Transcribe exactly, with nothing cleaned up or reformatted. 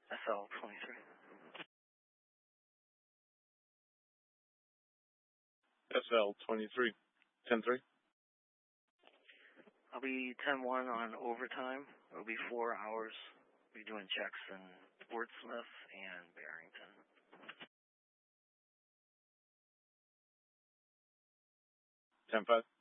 S L twenty-three. S L twenty-three. ten three. I'll be ten one on overtime. It'll be four hours. I'll be doing checks in Portsmouth and Barrington. ten five.